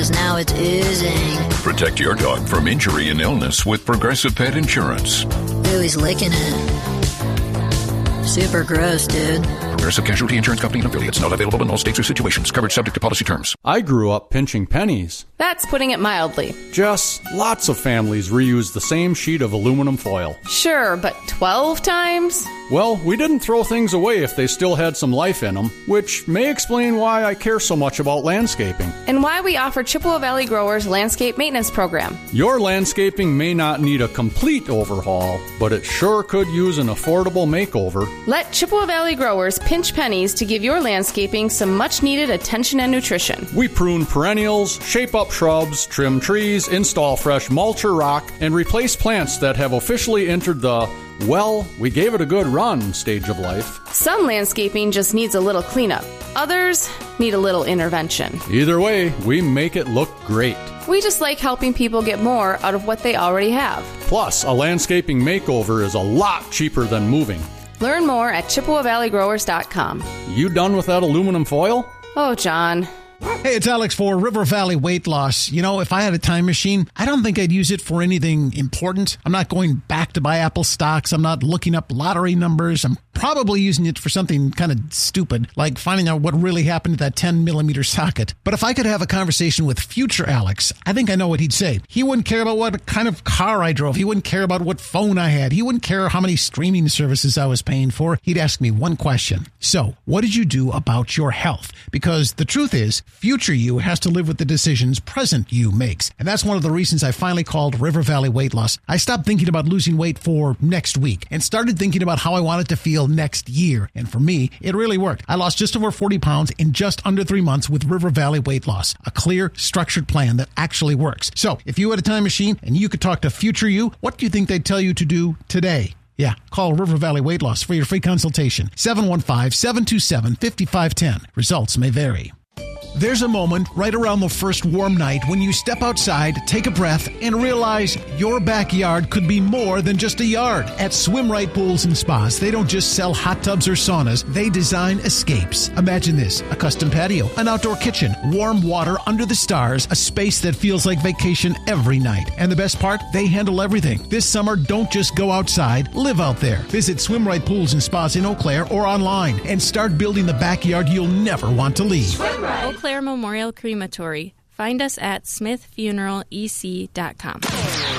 Now it's oozing. Protect your dog from injury and illness with Progressive Pet Insurance. Ooh, he's licking it. Super gross, dude. Progressive Casualty Insurance Company and affiliates. Not available in all states or situations. Coverage subject to policy terms. I grew up pinching pennies. That's putting it mildly. Jess, lots of families reuse the same sheet of aluminum foil. Sure, but 12 times? Well, we didn't throw things away if they still had some life in them, which may explain why I care so much about landscaping. And why we offer Chippewa Valley Growers Landscape Maintenance Program. Your landscaping may not need a complete overhaul, but it sure could use an affordable makeover. Let Chippewa Valley Growers pinch pennies to give your landscaping some much-needed attention and nutrition. We prune perennials, shape up shrubs, trim trees, install fresh mulch or rock, and replace plants that have officially entered the well, we gave it a good run stage of life. Some landscaping just needs a little cleanup. Others need a little intervention. Either way, we make it look great. We just like helping people get more out of what they already have. Plus, a landscaping makeover is a lot cheaper than moving. Learn more at ChippewaValleyGrowers.com. You done with that aluminum foil? Oh, John. Hey, it's Alex for River Valley Weight Loss. You know, if I had a time machine, I don't think I'd use it for anything important. I'm not going back to buy Apple stocks. I'm not looking up lottery numbers. I'm probably using it for something kind of stupid, like finding out what really happened to that 10-millimeter socket. But if I could have a conversation with future Alex, I think I know what he'd say. He wouldn't care about what kind of car I drove. He wouldn't care about what phone I had. He wouldn't care how many streaming services I was paying for. He'd ask me one question. So, what did you do about your health? Because the truth is, future you has to live with the decisions present you makes. And that's one of the reasons I finally called River Valley Weight Loss. I stopped thinking about losing weight for next week and started thinking about how I wanted to feel next year. And for me, it really worked. I lost just over 40 pounds in just under 3 months with River Valley Weight Loss, a clear, structured plan that actually works. So if you had a time machine and you could talk to future you, what do you think they'd tell you to do today? Yeah, call River Valley Weight Loss for your free consultation. 715-727-5510. Results may vary. There's a moment right around the first warm night when you step outside, take a breath, and realize your backyard could be more than just a yard. At Swim Right Pools and Spas, they don't just sell hot tubs or saunas, they design escapes. Imagine this: a custom patio, an outdoor kitchen, warm water under the stars, a space that feels like vacation every night. And the best part? They handle everything. This summer, don't just go outside, live out there. Visit Swim Right Pools and Spas in Eau Claire or online and start building the backyard you'll never want to leave. Swim Right. Eau Claire Memorial Crematory. Find us at smithfuneralec.com.